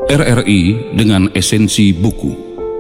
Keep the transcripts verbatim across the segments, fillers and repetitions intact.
R R I dengan esensi buku.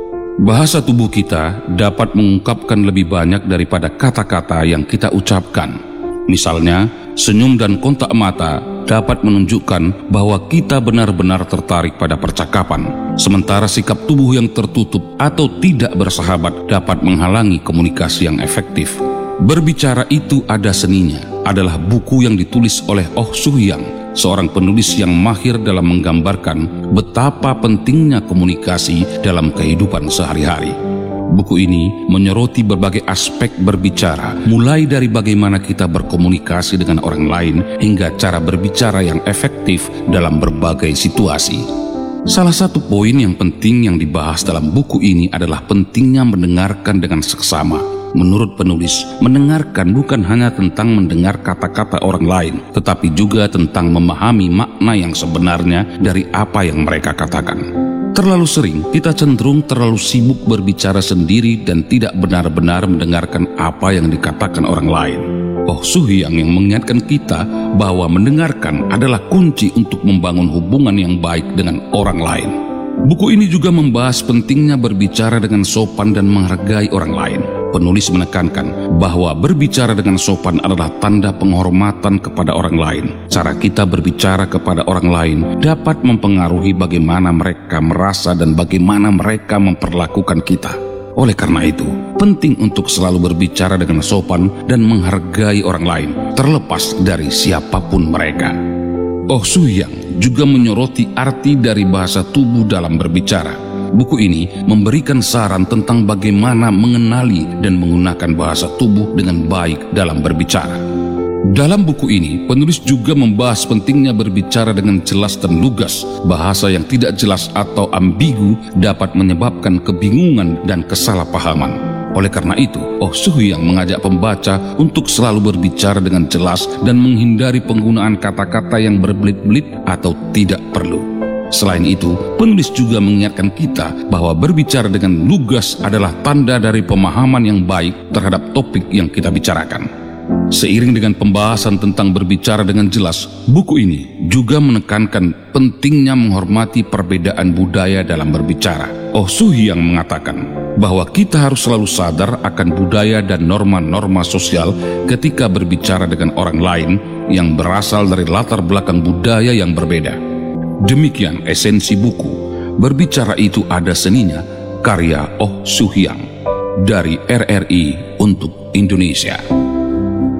Bahasa tubuh kita dapat mengungkapkan lebih banyak daripada kata-kata yang kita ucapkan. Misalnya, senyum dan kontak mata dapat menunjukkan bahwa kita benar-benar tertarik pada percakapan, sementara sikap tubuh yang tertutup atau tidak bersahabat dapat menghalangi komunikasi yang efektif. Berbicara itu ada seninya adalah buku yang ditulis oleh Oh Soo-hyang, seorang penulis yang mahir dalam menggambarkan betapa pentingnya komunikasi dalam kehidupan sehari-hari. Buku ini menyoroti berbagai aspek berbicara, mulai dari bagaimana kita berkomunikasi dengan orang lain hingga cara berbicara yang efektif dalam berbagai situasi. Salah satu poin yang penting yang dibahas dalam buku ini adalah pentingnya mendengarkan dengan seksama. Menurut penulis, mendengarkan bukan hanya tentang mendengar kata-kata orang lain, tetapi juga tentang memahami makna yang sebenarnya dari apa yang mereka katakan. Terlalu sering kita cenderung terlalu sibuk berbicara sendiri dan tidak benar-benar mendengarkan apa yang dikatakan orang lain. Oh Soo-hyang yang mengingatkan kita bahwa mendengarkan adalah kunci untuk membangun hubungan yang baik dengan orang lain. Buku ini juga membahas pentingnya berbicara dengan sopan dan menghargai orang lain. Penulis menekankan bahwa berbicara dengan sopan adalah tanda penghormatan kepada orang lain. Cara kita berbicara kepada orang lain dapat mempengaruhi bagaimana mereka merasa dan bagaimana mereka memperlakukan kita. Oleh karena itu, penting untuk selalu berbicara dengan sopan dan menghargai orang lain, terlepas dari siapapun mereka. Oh Soo-hyang juga menyoroti arti dari bahasa tubuh dalam berbicara. Buku ini memberikan saran tentang bagaimana mengenali dan menggunakan bahasa tubuh dengan baik dalam berbicara. Dalam buku ini, penulis juga membahas pentingnya berbicara dengan jelas dan lugas. Bahasa yang tidak jelas atau ambigu dapat menyebabkan kebingungan dan kesalahpahaman. Oleh karena itu, Oh Soo-hyang mengajak pembaca untuk selalu berbicara dengan jelas dan menghindari penggunaan kata-kata yang berbelit-belit atau tidak perlu. Selain itu, penulis juga mengingatkan kita bahwa berbicara dengan lugas adalah tanda dari pemahaman yang baik terhadap topik yang kita bicarakan. Seiring dengan pembahasan tentang berbicara dengan jelas, buku ini juga menekankan pentingnya menghormati perbedaan budaya dalam berbicara. Oh Soo-hyang mengatakan bahwa kita harus selalu sadar akan budaya dan norma-norma sosial ketika berbicara dengan orang lain yang berasal dari latar belakang budaya yang berbeda. Demikian esensi buku Berbicara Itu Ada Seninya, karya Oh Soo-hyang dari R R I untuk Indonesia.